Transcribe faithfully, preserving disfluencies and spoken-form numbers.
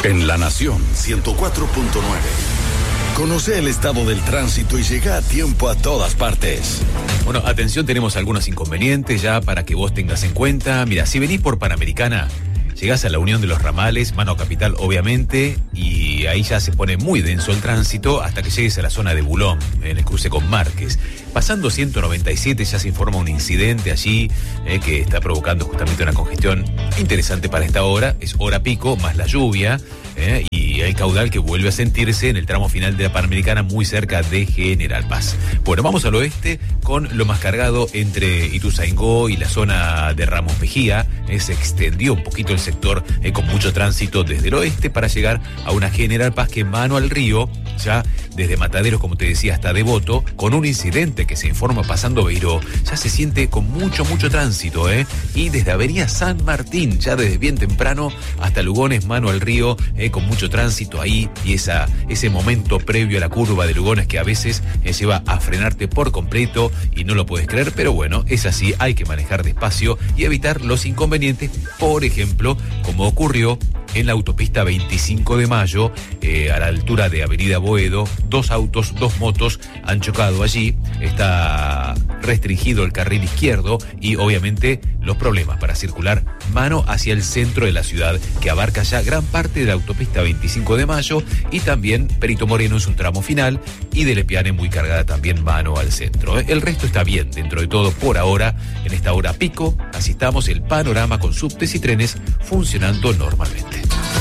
En La Nación ciento cuatro punto nueve. Conoce el estado del tránsito y llega a tiempo a todas partes. Bueno, atención, tenemos algunos inconvenientes ya para que vos tengas en cuenta. Mira, si venís por Panamericana, llegás a la Unión de los Ramales, Mano Capital obviamente, y ahí ya se pone muy denso el tránsito hasta que llegues a la zona de Bulón, en el cruce con Márquez. Pasando ciento noventa y siete ya se informa un incidente allí eh, que está provocando justamente una congestión interesante para esta hora. Es hora pico, más la lluvia, eh, y hay caudal que vuelve a sentirse en el tramo final de la Panamericana muy cerca de General Paz. Bueno, vamos al oeste con lo más cargado entre Ituzaingó y la zona de Ramos Mejía. Eh, se extendió un poquito el sector eh, con mucho tránsito desde el oeste para llegar a una General Paz que mano al río, ya desde Mataderos, como te decía, hasta Devoto, con un incidente que se informa pasando Beiró, ya se siente con mucho, mucho tránsito, ¿eh? Y desde Avenida San Martín, ya desde bien temprano, hasta Lugones, mano al río, ¿eh? Con mucho tránsito ahí, y esa, ese momento previo a la curva de Lugones que a veces eh, lleva a frenarte por completo y no lo puedes creer, pero bueno, es así, hay que manejar despacio y evitar los inconvenientes, por ejemplo, como ocurrió en la autopista veinticinco de mayo, eh, a la altura de Avenida Boedo, dos autos, dos motos han chocado allí, está restringido el carril izquierdo y obviamente los problemas para circular mano hacia el centro de la ciudad, que abarca ya gran parte de la autopista veinticinco de mayo, y también Perito Moreno es un tramo final, y de Lepiane muy cargada también mano al centro. El resto está bien, dentro de todo, por ahora, en esta hora pico, así estamos, el panorama con subtes y trenes funcionando normalmente.